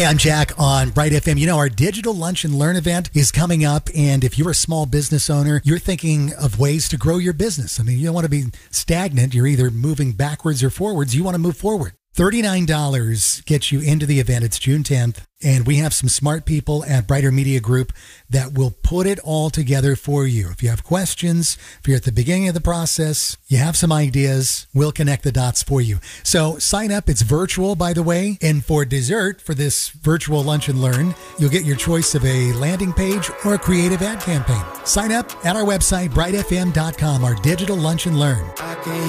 Hey, I'm Jack on Bright FM. You know, our digital lunch and learn event is coming up, and if you're a small business owner, you're thinking of ways to grow your business. I mean, you don't want to be stagnant. You're either moving backwards or forwards. You want to move forward. $39 gets you into the event. It's June 10th, and we have some smart people at Brighter Media Group that will put it all together for you. If you have questions, if you're at the beginning of the process, you have some ideas, we'll connect the dots for you. So sign up. It's virtual, by the way. And for dessert, for this virtual lunch and learn, you'll get your choice of a landing page or a creative ad campaign. Sign up at our website, brightfm.com, our digital lunch and learn.